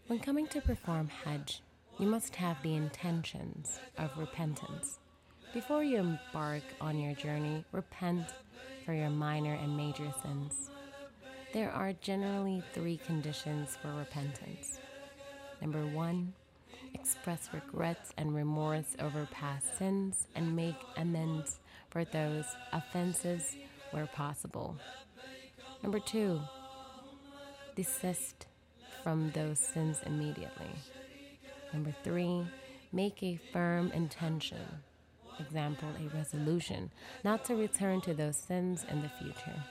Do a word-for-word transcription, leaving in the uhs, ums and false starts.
When coming to perform Hajj, you must have the intentions of repentance. Before you embark on your journey, repent for your minor and major sins. There are generally three conditions for repentance. Number one, express regrets and remorse over past sins and make amends for those offenses where possible. Number two, desist from those sins immediately. Number three, make a firm intention, example, a resolution, not to return to those sins in the future.